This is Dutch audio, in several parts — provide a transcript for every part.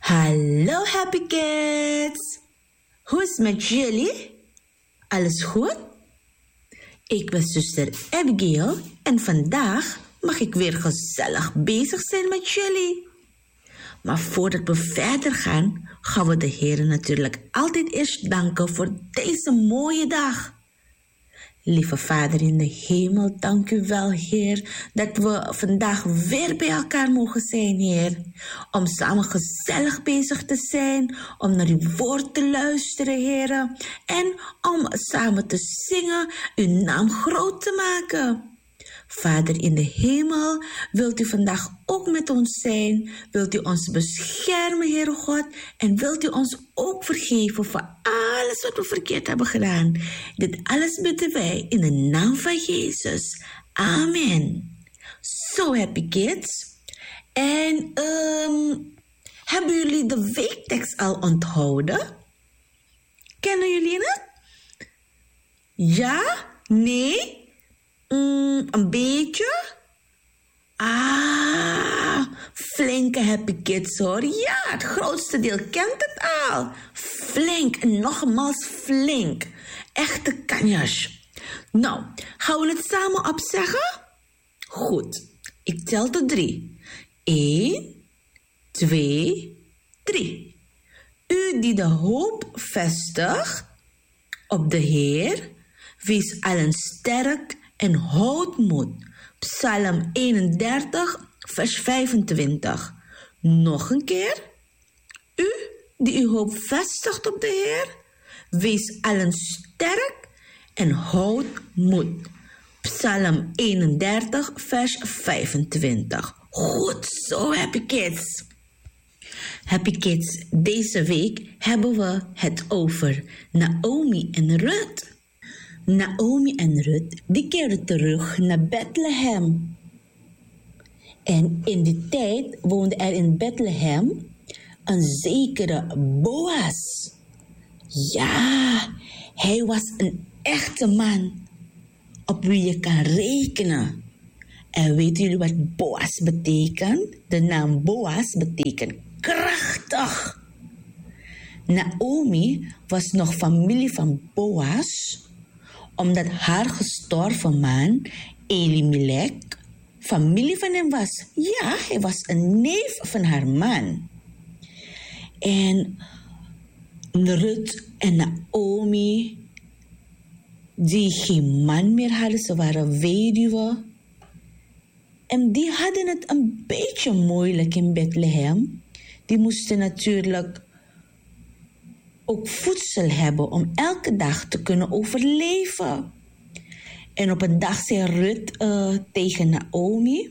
Hallo happy kids! Hoe is het met jullie? Alles goed? Ik ben zuster Abigail en vandaag mag ik weer gezellig bezig zijn met jullie. Maar voordat we verder gaan we de Heer natuurlijk altijd eerst danken voor deze mooie dag. Lieve Vader in de hemel, dank u wel, Heer, dat we vandaag weer bij elkaar mogen zijn, Heer. Om samen gezellig bezig te zijn, om naar uw woord te luisteren, Heer. En om samen te zingen, uw naam groot te maken. Vader in de hemel, wilt u vandaag ook met ons zijn? Wilt u ons beschermen, Heere God? En wilt u ons ook vergeven voor alles wat we verkeerd hebben gedaan? Dit alles bidden wij in de naam van Jezus. Amen. So happy kids. En hebben jullie de weektekst al onthouden? Kennen jullie het? Ja? Nee? Een beetje? Flinke happy kids hoor. Ja, het grootste deel kent het al. Flink en nogmaals flink. Echte kanjas. Nou, gaan we het samen opzeggen? Goed, ik tel tot 3. 1, 2, 3. U die de hoop vestigt op de Heer, wees allen sterk en houd moed. Psalm 31, vers 25. Nog een keer. U die uw hoop vestigt op de Heer, wees allen sterk en houd moed. Psalm 31, vers 25. Goed zo, happy kids. Happy kids, deze week hebben we het over Naomi en Ruth. Naomi en Ruth, die keerden terug naar Bethlehem. En in die tijd woonde er in Bethlehem een zekere Boas. Ja, hij was een echte man op wie je kan rekenen. En weten jullie wat Boas betekent? De naam Boas betekent krachtig. Naomi was nog familie van Boas, omdat haar gestorven man, Elimelech, familie van hem was. Ja, hij was een neef van haar man. En Ruth en Naomi, die geen man meer hadden, ze waren weduwe. En die hadden het een beetje moeilijk in Bethlehem. Die moesten natuurlijk ook voedsel hebben om elke dag te kunnen overleven. En op een dag zei Ruth tegen Naomi: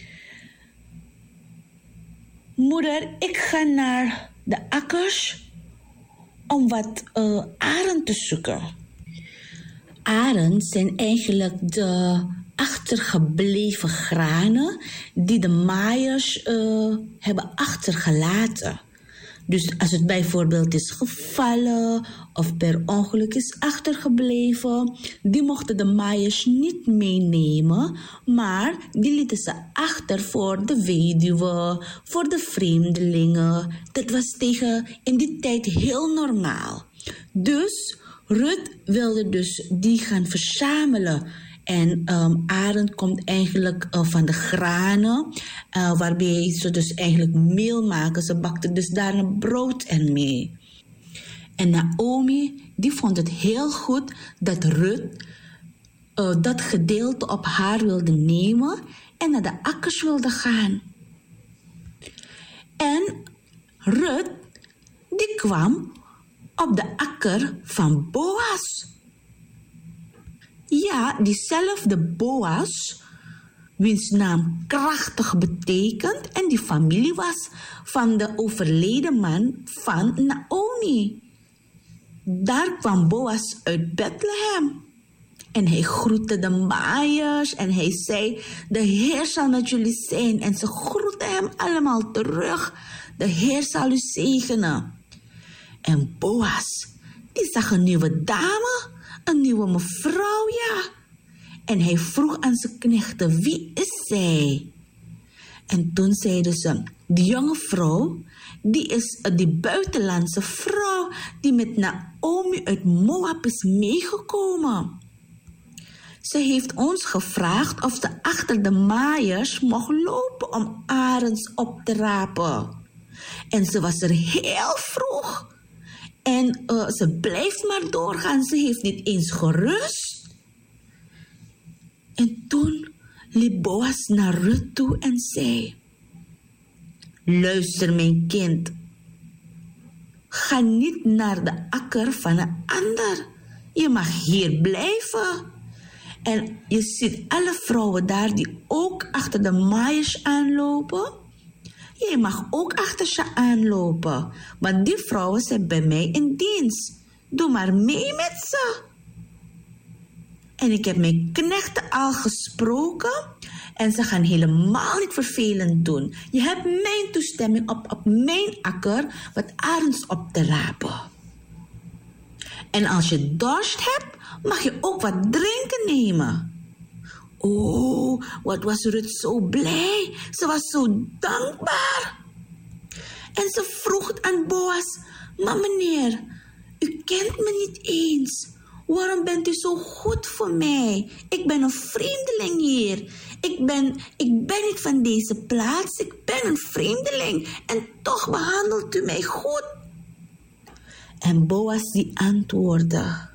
Moeder, ik ga naar de akkers om wat aren te zoeken. Aren zijn eigenlijk de achtergebleven granen die de maaiers hebben achtergelaten. Dus als het bijvoorbeeld is gevallen of per ongeluk is achtergebleven, die mochten de maaiers niet meenemen, maar die lieten ze achter voor de weduwe, voor de vreemdelingen. Dat was in die tijd heel normaal. Dus Ruth wilde dus die gaan verzamelen. En arend komt eigenlijk van de granen, waarbij ze dus eigenlijk meel maken. Ze bakten dus daar een brood ermee. En Naomi, die vond het heel goed dat Ruth dat gedeelte op haar wilde nemen en naar de akkers wilde gaan. En Ruth, die kwam op de akker van Boas. Ja, diezelfde Boas, wiens naam krachtig betekent, en die familie was van de overleden man van Naomi. Daar kwam Boas uit Bethlehem. En hij groette de maaiers en hij zei: de Heer zal met jullie zijn. En ze groetten hem allemaal terug. De Heer zal u zegenen. En Boas, die zag een nieuwe dame, een nieuwe mevrouw, ja. En hij vroeg aan zijn knechten: wie is zij? En toen zeiden ze, die jonge vrouw, die is die buitenlandse vrouw die met Naomi uit Moab is meegekomen. Ze heeft ons gevraagd of ze achter de maaiers mocht lopen om arends op te rapen. En ze was er heel vroeg. En ze blijft maar doorgaan. Ze heeft niet eens gerust. En toen liep Boas naar Rut toe en zei: luister mijn kind. Ga niet naar de akker van een ander. Je mag hier blijven. En je ziet alle vrouwen daar die ook achter de maaiers aanlopen. Je mag ook achter ze aanlopen. Want die vrouwen zijn bij mij in dienst. Doe maar mee met ze. En ik heb mijn knechten al gesproken. En ze gaan helemaal niet vervelend doen. Je hebt mijn toestemming op mijn akker wat arends op te rapen. En als je dorst hebt, mag je ook wat drinken nemen. Oh, wat was Rut zo blij. Ze was zo dankbaar. En ze vroeg aan Boas: maar meneer, u kent me niet eens. Waarom bent u zo goed voor mij? Ik ben een vreemdeling hier. Ik ben niet van deze plaats. Ik ben een vreemdeling. En toch behandelt u mij goed. En Boas die antwoordde: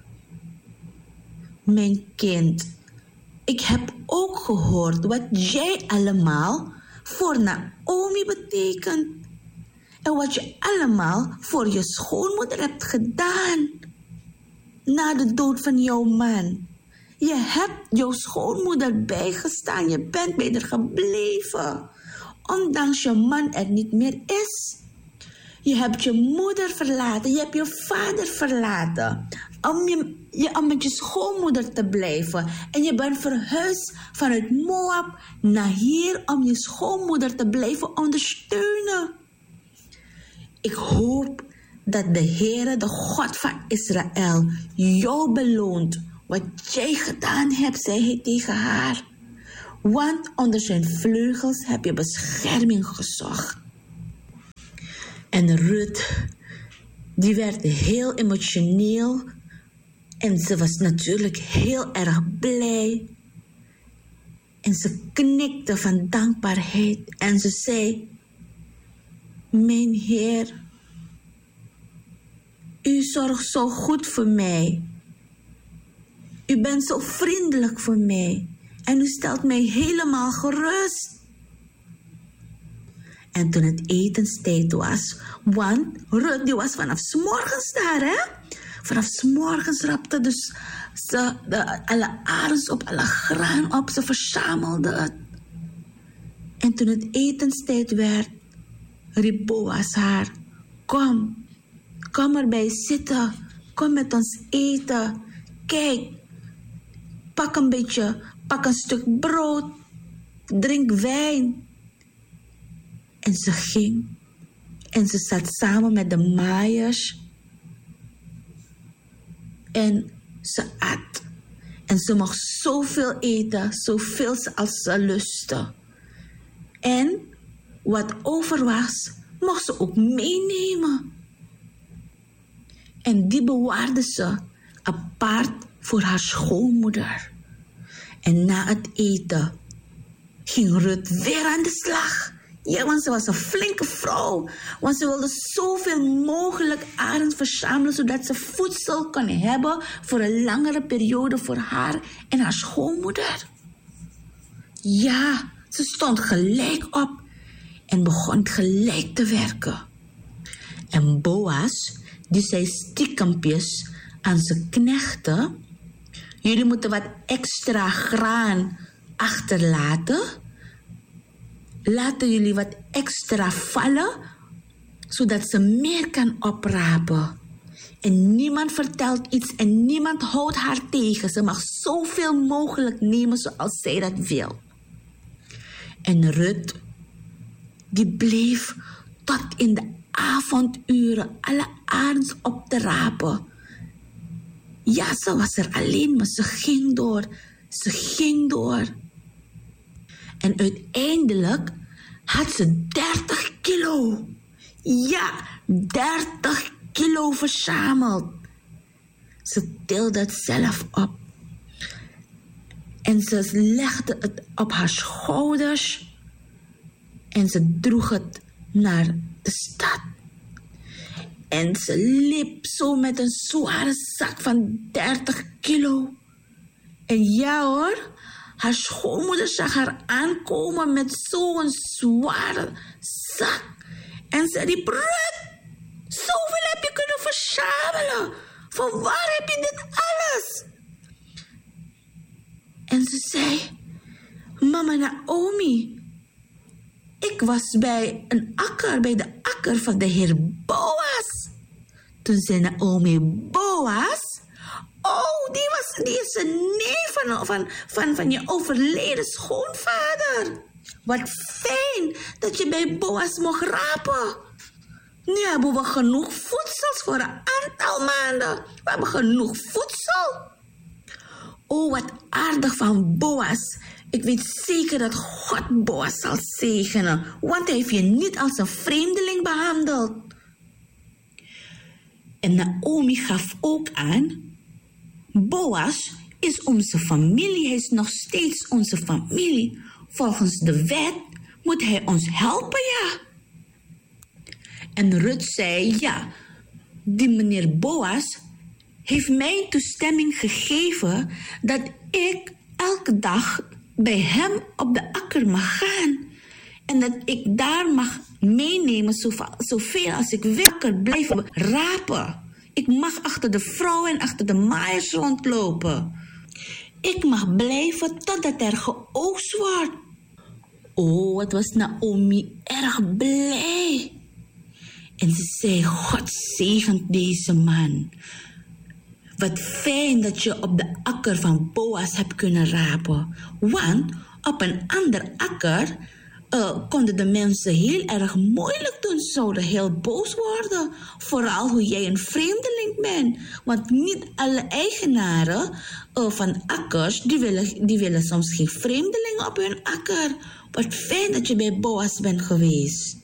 mijn kind, ik heb ook gehoord wat jij allemaal voor Naomi betekent. En wat je allemaal voor je schoonmoeder hebt gedaan. Na de dood van jouw man. Je hebt jouw schoonmoeder bijgestaan. Je bent bij haar gebleven. Ondanks je man er niet meer is. Je hebt je moeder verlaten. Je hebt je vader verlaten. Om met je schoonmoeder te blijven. En je bent verhuisd vanuit Moab naar hier om je schoonmoeder te blijven ondersteunen. Ik hoop dat de Heere, de God van Israël, jou beloont wat jij gedaan hebt, zei hij tegen haar. Want onder zijn vleugels heb je bescherming gezocht. En Rut, die werd heel emotioneel. En ze was natuurlijk heel erg blij. En ze knikte van dankbaarheid. En ze zei: mijn Heer, u zorgt zo goed voor mij. U bent zo vriendelijk voor mij. En u stelt mij helemaal gerust. En toen het etenstijd was, want Rut die was vanaf 's morgens daar, hè? Vanaf 's morgens rapte dus ze alle arends op, alle graan op. Ze verzamelde het. En toen het etenstijd werd, riep Boas haar: kom erbij zitten. Kom met ons eten. Kijk, pak een stuk brood. Drink wijn. En ze ging. En ze zat samen met de maaiers. En ze at. En ze mocht zoveel eten, zoveel als ze lustte. En wat over was, mocht ze ook meenemen. En die bewaarde ze apart voor haar schoonmoeder. En na het eten ging Rut weer aan de slag. Ja, want ze was een flinke vrouw. Want ze wilde zoveel mogelijk arend verzamelen, zodat ze voedsel kon hebben voor een langere periode voor haar en haar schoonmoeder. Ja, ze stond gelijk op en begon gelijk te werken. En Boas, die zei stiekempjes aan zijn knechten: jullie moeten wat extra graan achterlaten. Laten jullie wat extra vallen, zodat ze meer kan oprapen. En niemand vertelt iets en niemand houdt haar tegen. Ze mag zoveel mogelijk nemen zoals zij dat wil. En Rut, die bleef tot in de avonduren alle arends op te rapen. Ja, ze was er alleen, maar ze ging door. Ze ging door. En uiteindelijk had ze 30 kilo. Ja, 30 kilo verzameld. Ze tilde het zelf op. En ze legde het op haar schouders. En ze droeg het naar de stad. En ze liep zo met een zware zak van 30 kilo. En ja hoor, haar schoonmoeder zag haar aankomen met zo'n zware zak. En ze riep, Rut, zoveel heb je kunnen verzamelen. Van waar heb je dit alles? En ze zei, mama Naomi, ik was bij de akker van de heer Boas. Toen zei Naomi, Boas? Oh, die is een neef van je overleden schoonvader. Wat fijn dat je bij Boas mocht rapen. Nu hebben we genoeg voedsels voor een aantal maanden. We hebben genoeg voedsel. Oh, wat aardig van Boas. Ik weet zeker dat God Boas zal zegenen, want hij heeft je niet als een vreemdeling behandeld. En Naomi gaf ook aan, Boas is onze familie, hij is nog steeds onze familie. Volgens de wet moet hij ons helpen, ja. En Rut zei, ja, die meneer Boas heeft mij toestemming gegeven dat ik elke dag bij hem op de akker mag gaan. En dat ik daar mag meenemen zoveel als ik wil. Akker blijven rapen. Ik mag achter de vrouwen en achter de maaiers rondlopen. Ik mag blijven totdat er geoogst wordt. Oh, wat was Naomi erg blij. En ze zei, God zegent deze man. Wat fijn dat je op de akker van Boas hebt kunnen rapen. Want op een ander akker konden de mensen heel erg moeilijk doen. Ze zouden heel boos worden. Vooral hoe jij een vreemdeling bent. Want niet alle eigenaren van akkers, die willen soms geen vreemdelingen op hun akker. Wat fijn dat je bij Boas bent geweest.